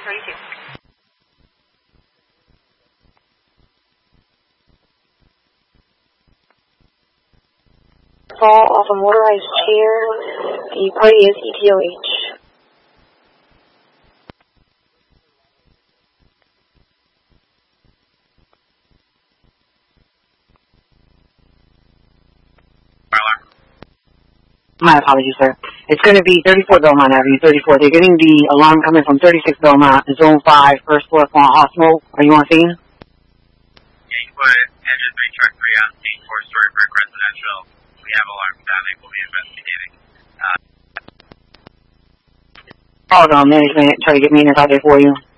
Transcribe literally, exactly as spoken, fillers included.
thirty-two. Fall off a motorized chair. The party is E T O H. My apologies, sir. It's going to be thirty-four Belmont Avenue, thirty-four. They're getting the alarm coming from thirty-six Belmont, Zone five, first floor, hot smoke. Are you on scene? Yeah, you put engine bay truck three on scene, four-story brick residential. We have alarm sounding. We'll be investigating. Uh, Hold on, management. Try to get me in out there for you.